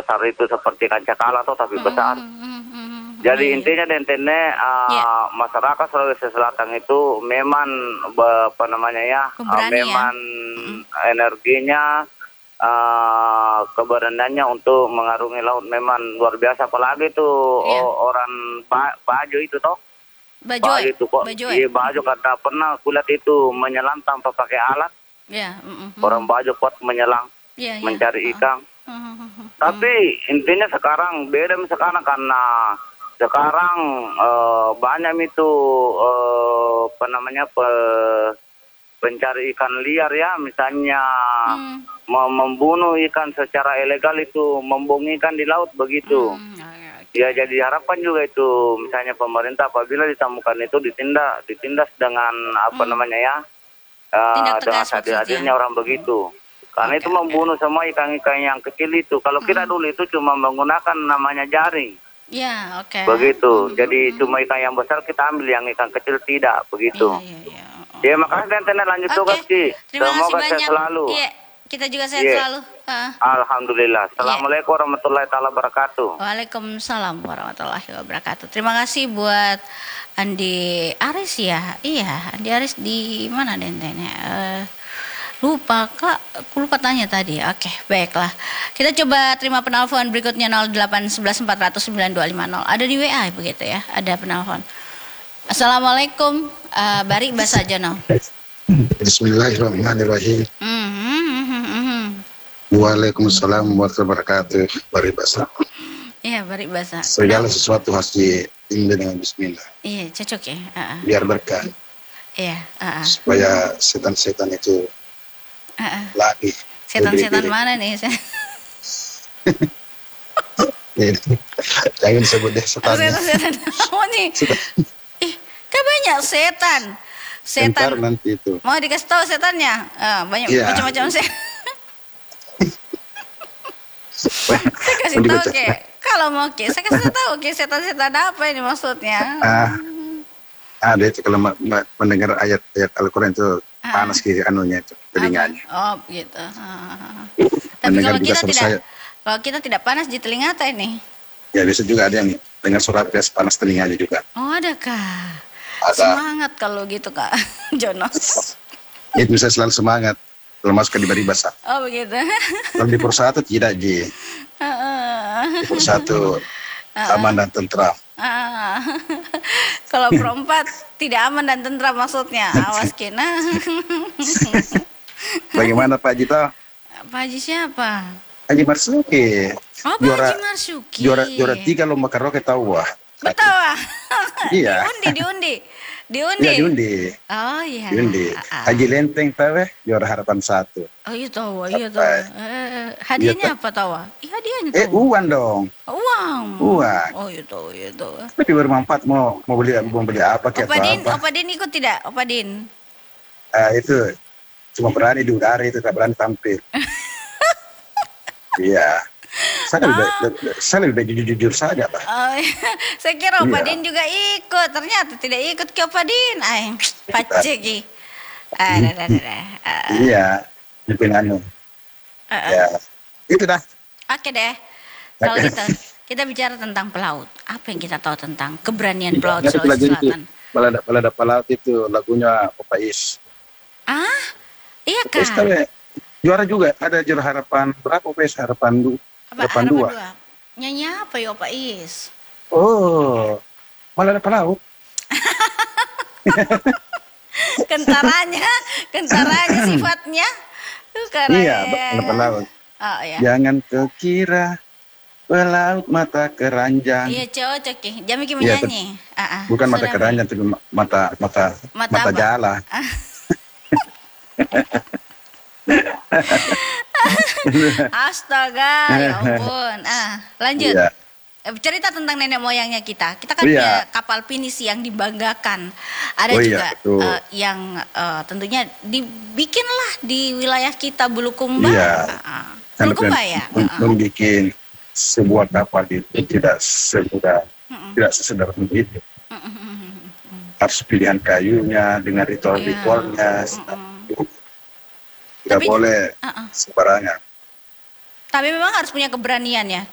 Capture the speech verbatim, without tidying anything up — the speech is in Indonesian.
besar itu seperti kancakala atau tapi besar. Mm-hmm. Jadi Oh, iya. intinya dentene uh, Yeah. masyarakat Sulawesi Selatan itu memang be- apa namanya ya, uh, Pemberani ya. memang Mm-mm. energinya, uh, keberaniannya untuk mengarungi laut memang luar biasa. Apalagi itu Iya. o- orang ba- Bajo itu toh. Bajo Bajoy. itu kok. Bajoy. Iya Bajo kata pernah kulihat itu menyelam tanpa pakai alat. Ya. Mm-mm. Orang Bajo kuat menyelam Iya, iya. mencari Uh-uh. ikan. Mm-mm. Tapi intinya sekarang beda sekarang karena sekarang eh, banyak itu eh, apa namanya pe- pencari ikan liar ya, misalnya Mm. mem- membunuh ikan secara ilegal itu, membuang ikan di laut begitu. Mm. Oh, ya, oke. Ya jadi harapan juga itu misalnya pemerintah apabila ditemukan itu ditindak ditindas dengan apa Hmm. namanya ya, eh, Tindak dengan tegas adil-adilnya maksudnya. orang begitu. Karena Oke, itu oke. membunuh semua ikan-ikan yang kecil itu. Kalau kita dulu itu cuma menggunakan namanya jaring. Ya, oke. Begitu. Mhm, Jadi mhm. cuma ikan yang besar kita ambil, yang ikan kecil tidak. Begitu. Iya, iya, iya. Oh. Ya makasih Tenten, lanjut Oke, tugas Ci. terima kasih Semoga sehat banyak. selalu. Iya, kita juga sehat Iya. selalu. Ah. Alhamdulillah. Assalamualaikum warahmatullahi taala wabarakatuh. Waalaikumsalam warahmatullahi wabarakatuh. Terima kasih buat Andi Aris ya. Iya, Andi Aris di mana dentennya? Eh, lupa kak, aku lupa tanya tadi. Oke, baiklah. Kita coba terima penelpon berikutnya nol delapan satu satu empat nol nol sembilan dua lima nol. Ada di W A begitu ya, ada penelpon. Assalamualaikum, uh, Bari Basa Jono. Bismillahirrahmanirrahim. Hmm, hmm, hmm, hmm. Waalaikumsalam warahmatullahi wabarakatuh. Bari Basa. Iya, Bari Basa. Segala sesuatu harus diimba dengan bismillah. Iya, cocok ya. Uh-uh. Biar berkah. Iya, uh-uh. Supaya setan-setan itu Uh-uh. lagi. Setan-setan mana nih? Jangan sebut deh setan. Setan-setan apa nih? Ih, kan banyak setan. Ntar Setan. nanti itu. Mau dikasih tahu setannya? Ah, banyak Iya. macam-macam setan. Saya kasih Nanti tahu baca. ke. Kalau mau ke, saya kasih tahu ke setan-setan apa ini maksudnya? Ah, ada itu kalau ma- ma- mendengar ayat-ayat Al-Quran itu Ah. panas ke anunya itu telinganya. Apa? Oh, gitu. Ah. Tapi Mendengar kalau juga kita suara tidak, saya. kalau kita tidak panas di telinga tak ini? Ya bisa juga ada yang dengar suara bias panas telinganya juga. Oh, adakah? Ada. Semangat kalau gitu Kak Jono. Itu bisa selalu semangat kalau masuk ke di Bari Basa. Oh begitu. Kalau di Persatu tidak Ji. Di Persatu aman dan tentram. Ah. Kalau perempat tidak aman dan tentram maksudnya. Awas kena. Bagaimana Pak Haji toh? Pak Haji siapa? Haji Marsuki. Oh, Pak Juara Haji Marsuki. juara juara tiga lomba karaoke tahu wah. Betul. Ah. Iya. Diundi, diundi. Diundi. Iya diundi. Oh iya. Diundi. Ah, ah. Haji Lenteng tahu eh juara harapan satu. Oh iya tahu, iya tahu. Eh, hadiahnya apa tahu? Iya hadiahnya Eh tahu. uang dong. Uang. Uang. Oh iya tahu, iya tahu. Tapi bermanfaat mau mau beli mau beli apa kayak Opa Din, apa. Opa Din ikut tidak? Opa Din. Ah, itu cuma berani di udara itu tak berani tampil. Iya. Saya lebih, lebih- saya lebih baik jujur-jujur saja Pak. Oh, iya. Saya kira Opa Iya. Din juga ikut, ternyata tidak ikut ke Opa Din. Ay, pacek ih. Ah, dah, dah, dah, dah. Ah, Iya. Mungkin anu. ah, ah. Ya. Itu dah. Oke deh. Kalau Oke. gitu, kita bicara tentang pelaut. Apa yang kita tahu tentang keberanian Iya, pelaut itu lagu Sulawesi itu. Selatan? Balada balada pelaut itu lagunya Popais. Ah, iya Popais tahu kah? ya? Juara juga ada juara harapan berapa Popais harapan du, Apa harapan harapan dua. dua? Nyanyi apa ya Pak Is? Oh, balada pelaut. Kentaranya, kentaranya sifatnya. Tuh, keren. Iya, balada pelaut. Oh iya. Jangan kau kira pelaut mata keranjang. Iya cocok ya. Jam Miki Iya, menyanyi. Ah, ah. Bukan mata Sudah, keranjang tapi ma- mata mata Mata mata, apa? jala. Astaga, ya ampun. Ah, lanjut. Iya. Eh, Cerita tentang nenek moyangnya kita. Kita kan Iya. punya kapal pinisi yang dibanggakan. Ada Oh iya, juga betul. eh, yang eh, tentunya dibikinlah di wilayah kita Bulukumba. Iya. Ah, ah. Kan Bulukumba ya. mem- Ah, ah. membikin sebuah kapal itu tidak semudah, Mm-mm. tidak sesederhana itu. Mm-mm. Harus pilihan kayunya dengan ritual-ritualnya. Mm-mm. Tidak Tapi- boleh Ah, ah. sembarangan. Tapi memang harus punya keberanian ya.